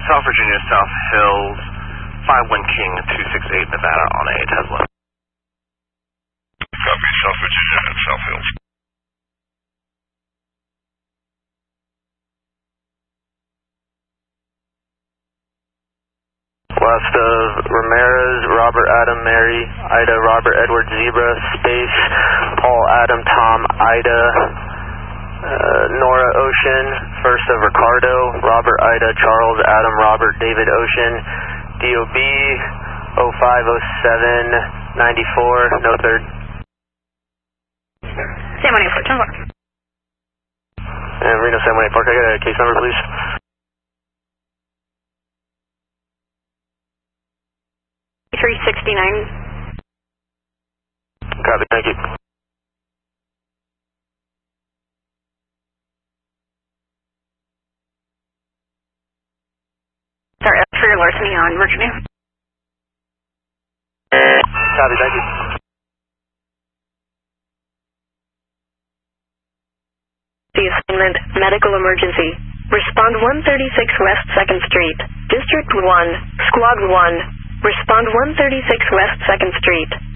South Virginia, South Hills, 51 King 268 Nevada on a Tesla. Copy, South Virginia and South Hills. West of Ramirez, Robert Adam Mary, Ida Robert Edward Zebra, space, Paul Adam Tom Ida, Nora Ocean, first of Ricardo, Robert Ida Charles Adam Robert David Ocean, DOB 0507 94, no third. San Juan Airport, 10 o'clock. And Reno San Juan Park, I got a case number please. $369. Copy, thank you. Sorry, for your larceny on Virginia. Copy, thank you. The assignment, medical emergency. Respond 136 West 2nd Street. District 1, Squad 1. Respond 136 West 2nd Street.